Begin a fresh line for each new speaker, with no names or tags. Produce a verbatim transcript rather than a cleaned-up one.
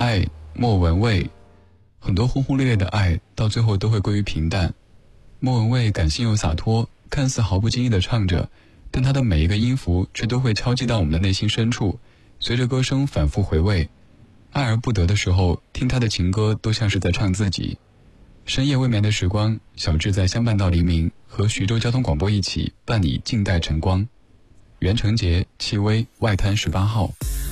爱莫文蔚。很多轰轰烈烈的爱到最后都会归于平淡。莫文蔚感性又洒脱，看似毫不经意地唱着，但她的每一个音符却都会敲击到我们的内心深处，随着歌声反复回味。爱而不得的时候，听她的情歌都像是在唱自己。深夜未眠的时光，小智在相伴到黎明，和徐州交通广播一起伴你静待晨光。袁成杰、戚薇，外滩十八号。